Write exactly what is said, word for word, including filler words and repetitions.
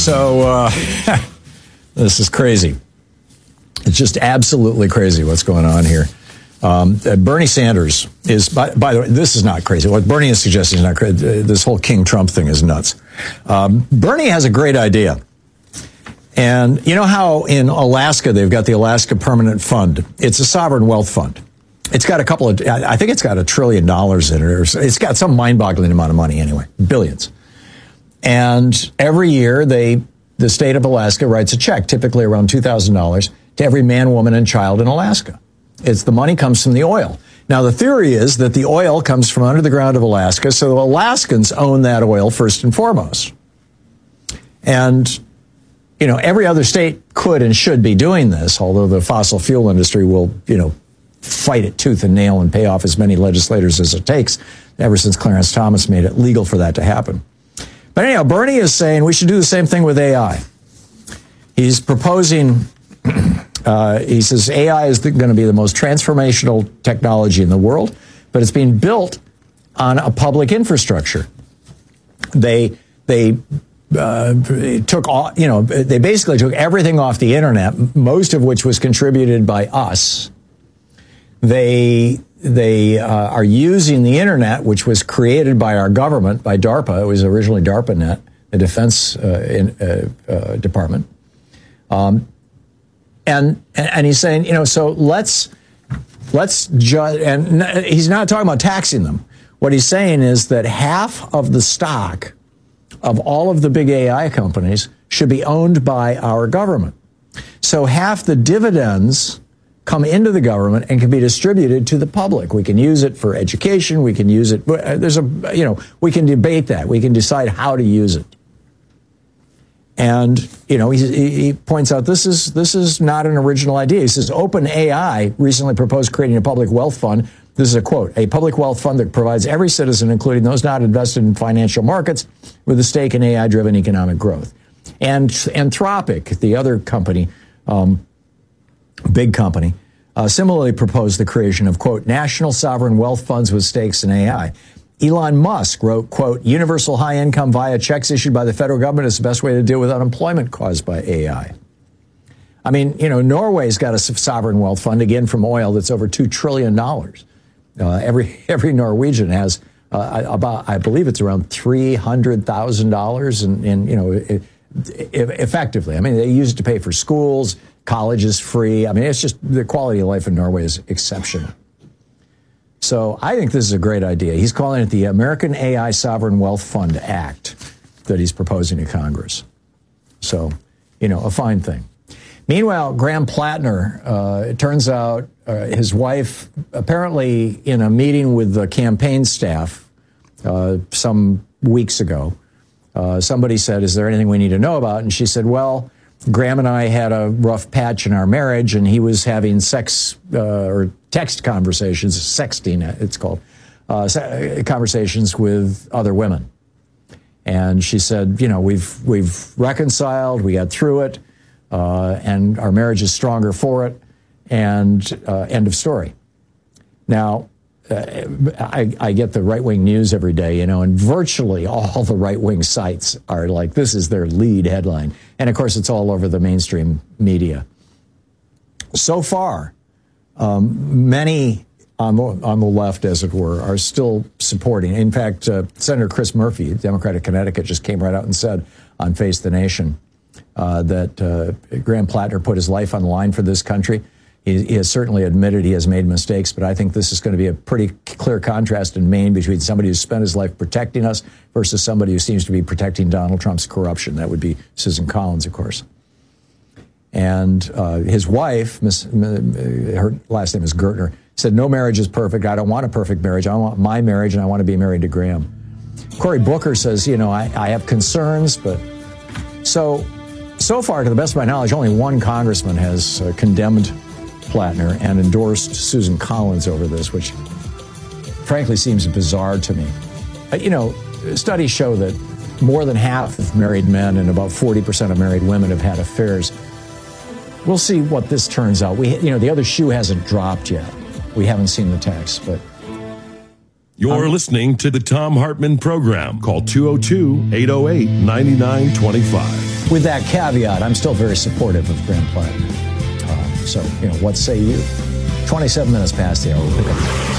So uh, this is crazy. It's just absolutely crazy what's going on here. Um, uh, Bernie Sanders is, by, by the way, this is not crazy. What Bernie is suggesting is not crazy. This whole King Trump thing is nuts. Um, Bernie has a great idea. And you know how in Alaska, they've got the Alaska Permanent Fund. It's a sovereign wealth fund. It's got a couple of, I think it's got a trillion dollars in it. Or it's got some mind-boggling amount of money anyway, billions. And every year, they, the state of Alaska writes a check, typically around two thousand dollars, to every man, woman, and child in Alaska. It's the money comes from the oil. Now, the theory is that the oil comes from under the ground of Alaska, so Alaskans own that oil first and foremost. And, you know, every other state could and should be doing this, although the fossil fuel industry will, you know, fight it tooth and nail and pay off as many legislators as it takes, ever since Clarence Thomas made it legal for that to happen. But anyhow, Bernie is saying we should do the same thing with A I. He's proposing... Uh, he says A I is going to be the most transformational technology in the world, but it's being built on a public infrastructure. They they uh, took all, you know, they basically took everything off the internet, most of which was contributed by us. They they uh, are using the internet, which was created by our government, by DARPA. It was originally DARPANet, the Defense uh, in, uh, uh, Department. Um, And, and he's saying, you know, so let's, let's judge, and he's not talking about taxing them. What he's saying is that half of the stock of all of the big A I companies should be owned by our government. So half the dividends come into the government and can be distributed to the public. We can use it for education. We can use it. There's a, you know, we can debate that. We can decide how to use it. And, you know, he, he points out this is this is not an original idea. He says OpenAI recently proposed creating a public wealth fund. This is a quote, a public wealth fund that provides every citizen, including those not invested in financial markets, with a stake in A I-driven economic growth. And Anthropic, the other company, um, big company, uh, similarly proposed the creation of, quote, national sovereign wealth funds with stakes in A I. Elon Musk wrote, quote, universal high income via checks issued by the federal government is the best way to deal with unemployment caused by A I. I mean, you know, Norway's got a sovereign wealth fund, again, from oil that's over two trillion dollars. Uh, every every Norwegian has uh, about, I believe it's around three hundred thousand dollars in, in, you know, it, it, effectively. I mean, they use it to pay for schools, college is free. I mean, it's just the quality of life in Norway is exceptional. So I think this is a great idea. He's calling it the American A I Sovereign Wealth Fund Act that he's proposing to Congress. So, you know, a fine thing. Meanwhile, Graham Plattner, uh, it turns out uh, his wife, apparently in a meeting with the campaign staff uh, some weeks ago, uh, somebody said, is there anything we need to know about? And she said, well, Graham and I had a rough patch in our marriage, and he was having sex uh, or text conversations, sexting, it's called, uh, conversations with other women. And she said, you know, we've we've reconciled, we got through it, uh, and our marriage is stronger for it, and uh, end of story. Now, uh, I, I get the right-wing news every day, you know, and virtually all the right-wing sites are like, this is their lead headline. And, of course, it's all over the mainstream media. So far, um, many on the, on the left, as it were, are still supporting. In fact, uh, Senator Chris Murphy, Democrat of Connecticut, just came right out and said on Face the Nation uh, that uh, Graham Plattner put his life on the line for this country. He, he has certainly admitted he has made mistakes, but I think this is going to be a pretty clear contrast in Maine between somebody who's spent his life protecting us versus somebody who seems to be protecting Donald Trump's corruption. That would be Susan Collins, of course. And uh, his wife, Miss, her last name is Gertner, said, no marriage is perfect. I don't want a perfect marriage. I want my marriage, and I want to be married to Graham. Cory Booker says, you know, I, I have concerns, but so, so far, to the best of my knowledge, only one congressman has uh, condemned Plattner and endorsed Susan Collins over this, which frankly seems bizarre to me. Uh, you know, studies show that more than half of married men and about forty percent of married women have had affairs. We'll see what this turns out. We, you know, the other shoe hasn't dropped yet. We haven't seen the text, but... You're um, listening to the Thom Hartmann program. Call two oh two, eight oh eight, nine nine two five. with that caveat, I'm still very supportive of Grant Platt. Uh, so, you know, what say you? twenty-seven minutes past the hour. We'll pick up.